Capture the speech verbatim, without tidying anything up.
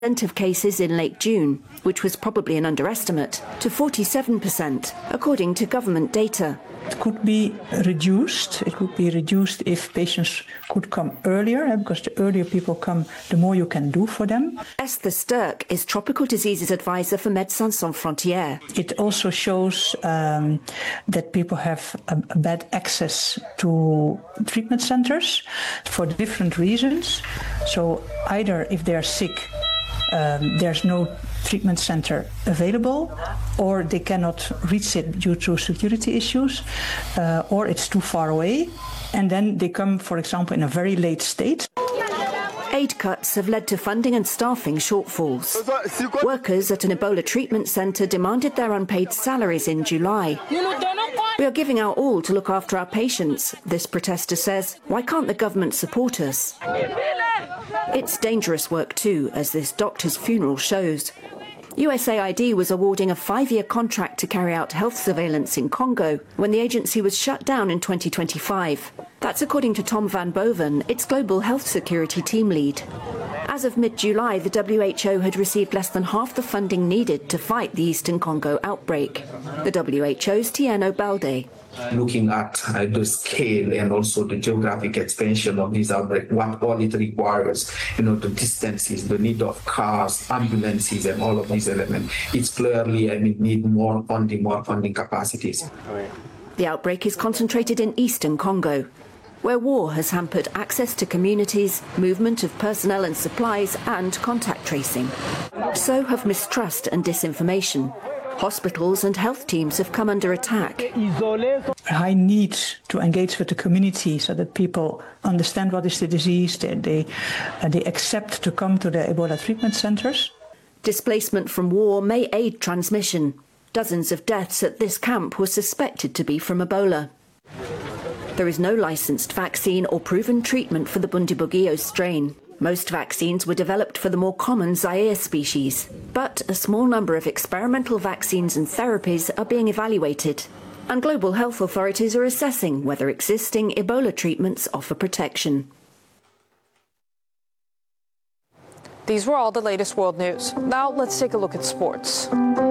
of cases in late June, which was probably an underestimate, to forty-seven percent, according to government data. It could be reduced. It could be reduced if patients could come earlier, because the earlier people come, the more you can do for them. Esther Sturck is Tropical Diseases Advisor for Médecins Sans Frontières. It also shows um, that people have a, a bad access to treatment centers for different reasons. So either if they're sick, Um, there's no treatment center available, or they cannot reach it due to security issues, uh, or it's too far away, and then they come, for example, in a very late state. Aid cuts have led to funding and staffing shortfalls. Workers at an Ebola treatment centre demanded their unpaid salaries in July. We are giving our all to look after our patients, this protester says. Why can't the government support us? It's dangerous work too, as this doctor's funeral shows. U S A I D was awarding a five-year contract to carry out health surveillance in Congo when the agency was shut down in twenty twenty-five. That's according to Tom van Boven, its global health security team lead. As of mid-July, the W H O had received less than half the funding needed to fight the Eastern Congo outbreak. The W H O's Tieno Balde. Looking at uh, the scale and also the geographic extension of this outbreak, what all it requires, you know, the distances, the need of cars, ambulances, and all of these elements, it's clearly, I mean, need more funding, more funding capacities. The outbreak is concentrated in eastern Congo, where war has hampered access to communities, movement of personnel and supplies, and contact tracing. So have mistrust and disinformation. Hospitals and health teams have come under attack. High need to engage with the community so that people understand what is the disease, they, they, uh, they accept to come to the Ebola treatment centers. Displacement from war may aid transmission. Dozens of deaths at this camp were suspected to be from Ebola. There is no licensed vaccine or proven treatment for the Bundibugyo strain. Most vaccines were developed for the more common Zaire species, but a small number of experimental vaccines and therapies are being evaluated, and global health authorities are assessing whether existing Ebola treatments offer protection. These were all the latest world news. Now let's take a look at sports.